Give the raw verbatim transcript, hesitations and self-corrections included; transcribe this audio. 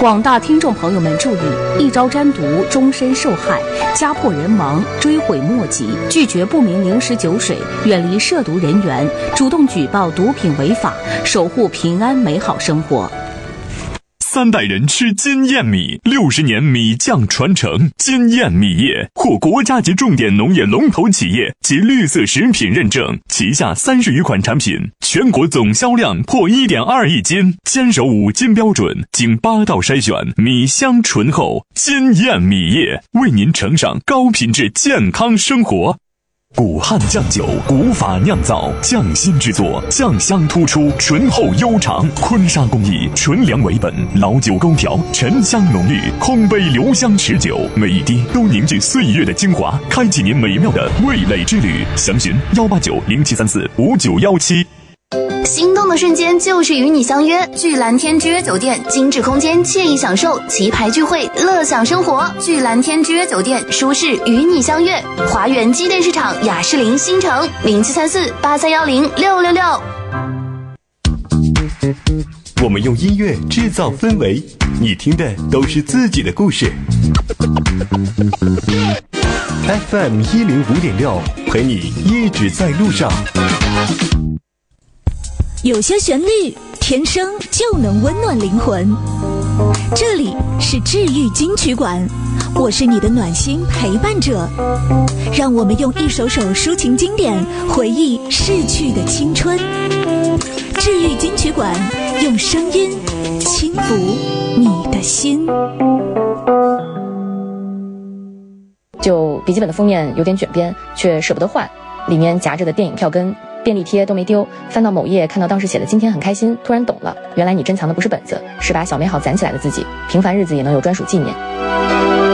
广大听众朋友们注意，一朝沾毒，终身受害，家破人亡，追悔莫及。拒绝不明零食酒水，远离涉毒人员，主动举报毒品违法，守护平安美好生活。 三代人吃金燕米，六十年米酱传承。金燕米业获国家级重点农业龙头企业及绿色食品认证，旗下三十余款产品，全国总销量破 一点二亿斤，坚守五金标准，经八道筛选，米香醇厚。金燕米业为您呈上高品质健康生活。古汉酱酒，古法酿造，匠心制作，酱香突出，醇厚悠长。坤沙工艺，纯粮为本，老酒勾调，沉香浓郁，空杯留香持久，每一滴都凝聚岁月的精华，开启您美妙的味蕾之旅。详询幺八九零七三四五九幺七。 心动的瞬间就是与你相约，聚蓝天之约酒店，精致空间，惬意享受，棋牌聚会，乐享生活。聚蓝天之约酒店，舒适与你相约。华源机电市场雅士林新城零七三四八三幺零六六六。 我们用音乐制造氛围，你听的都是自己的故事。F M 一零五点六，陪你一直在路上。 有些旋律天生就能温暖灵魂，这里是治愈金曲馆，我是你的暖心陪伴者，让我们用一首首抒情经典回忆逝去的青春。治愈金曲馆，用声音轻抚你的心。 就笔记本的封面有点卷边，却舍不得换，里面夹着的电影票根便利贴都没丢，翻到某页看到当时写的今天很开心，突然懂了，原来你珍藏的不是本子，是把小美好攒起来的自己，平凡日子也能有专属纪念。